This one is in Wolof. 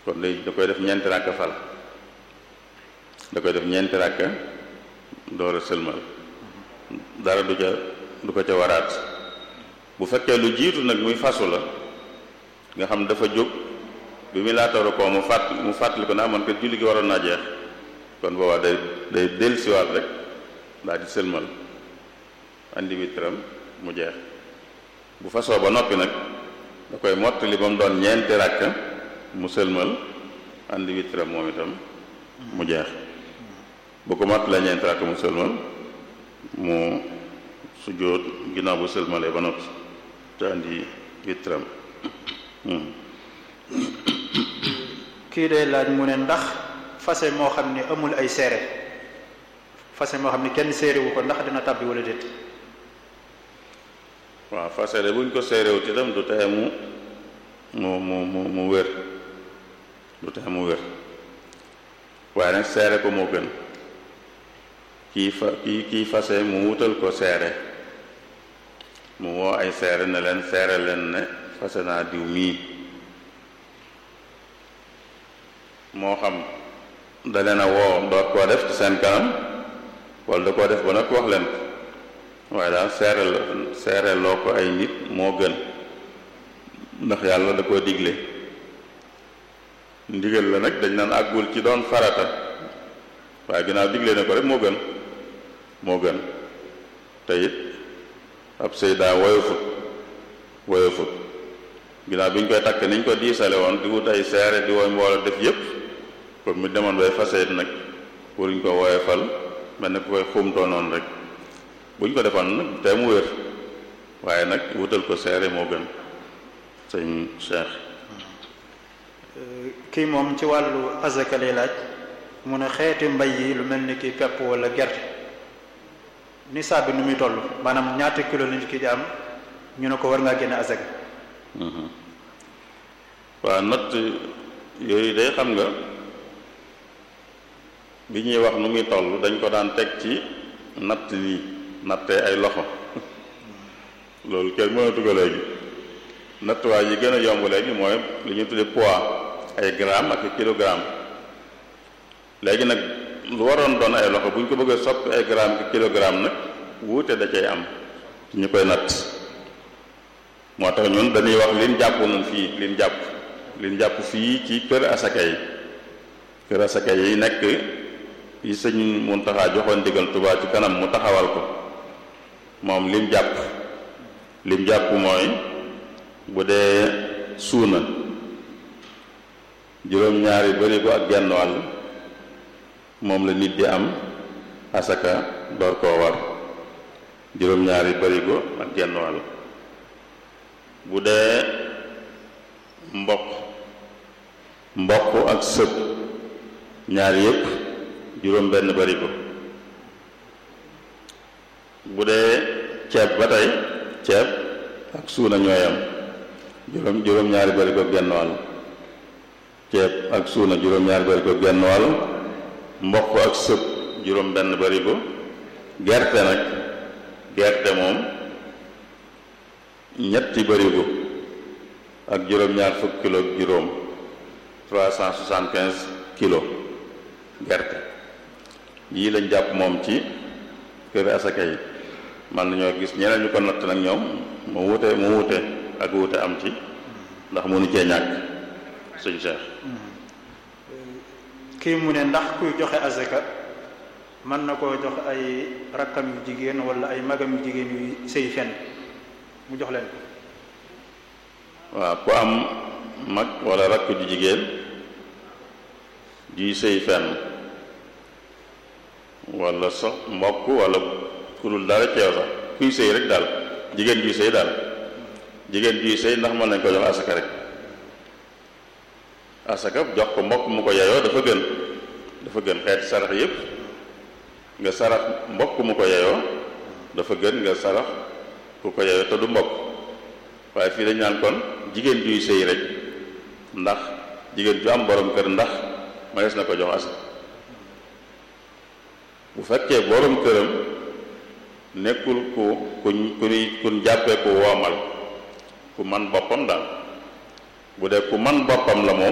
kon léegi da koy def ñeenti ràkka fal da koy def ñeenti ràkka door a sëlmal dara du ko ca waraat. bu fekkee lu jiitu nag muy fasu la nga xam dafa jóg bi muy laata ko mu fàttali ko naa man kat julli gi waroon naa jeex kon boobaa day dellusiwaat rek daal di sëlmal andi witram mu jeex. bu fasoo ba noppi nag da koy mottali ba mu doon ñeenti ràkka mu sëlmal andi witram moom itam mu jeex. bu ko mottalee ñeenti ràkka mu sëlmal mu sujjóot ginnaaw bu sëlmalee ba noppi te andi witram. kii day laaj mu ne ndax fase moo xam ne amul ay seere fase moo xam ne kenn séerewu ko ndax dina tàbbi wala déet. waaw fase de buñ ko séerewut itam du taxe mu wér du taxe mu wér waaye nag seere ko moo gën kii fase mu wutal ko seere mu woo ay seere ne leen seere leen ne fase naa diw mii moo xam da leen a woo door koo def ci seen kanam wala da koo def ba nag wax leen ko waaye daal seere loo ko ay nit moo gën ndax yàlla da koo digle ndigal la nag dañ naan àggul ci doon farata waaye ginnaaw digle na ko rek moo gën te it ab sëy daa woyofut ginnaaw bi ñu koy takk niñ ko diisale woon di wut ay seere di woy mbooloo def yépp kon mu demoon bay fase nag waruñ ko woyofal mel ne ku koy xumtoo noonu rek buñ ko defoon nag te mu wér waaye nag wutal ko seere moo gën. sëñ Cheikh. kii moom ci wàllu azaka lay laaj mu ne xeeti mbay yi lu mel ni ki pepp wala gerte nisaab bi nu muy toll maanaam ñaata kilo lañu ki di am ñu ne ko war ngaa génne azaka. waaw natt yooyu day xam nga bi ñuy wax nu muy toll dañ ko daan teg ci natt nii nattee ay loxo loolu kenn mënatu ko léegi nattuwaay yi gën a yomb léegi mooy li ñuy tudde poids ay gramme ak kilogramme léegi nag lu waroon doon ay loxo bu ñu ko bëggee soppi ay gramme ak kilogramme nag wuute da cay am ñu koy natt moo tax ñun dañuy wax liñ jàpp nun fii liñ jàpp fii ci kër asaka yi nekk yi sëñ Muntaxa joxoon digal Tuubaa ci kanam mu taxawal ko moom lim jàpp mooy bu dee suuna juróom-ñaari barigo ak genn wàll moom la nit di am asaka door koo war juróom-ñaari barigo ak genn wàll bu dee mboq ak sëb ñaar yépp juróom benn barigo bu dee ceeb ba tey ceeb ak suuna ñooyam juróom-ñaari barigo genn wàll ceeb ak suuna juróom-ñaari barigo genn wàll mboq ak sëb juróom benn barigo gerte moom ñetti barigo ak juróom-ñaar fukk kilo ak juróom 375 kilo gerte yii lañ jàpp moom ci kër asaka yi man nañoo gis ñeneen ñu ko natt nag ñoom mu wute ak wute am ci ndax mënu cee ñàkk sëñ Cheikh. kii mu ne ndax kuy joxe asaka mën na koo jox ay rakkam yu jigéen wala ay magam yu jigéen yu sëy fenn mu jox leen ko. waaw ku am mag wala rakk ju jigéen juy sëy fenn wala sax mbokk wala ku dul dara ceew sax kuy sëy rek daal jigéen juy sëy ndax mën nañ ko jox asaka rek asaka jox ko mbokk mu ko yeyoo dafa gën xeeti sarax yépp nga sarax mbokk mu ko yeyoo dafa gën nga sarax ku ko yeyoo te du mbokk waaye fii dañ naan kon jigéen juy sëy rek ndax jigéen ju am borom kër ndax manees na ko jox asaka bu fekkee borom këram nekkul kuñ jàppee ku woomal ku man boppam daal bu dee ku man boppam la moom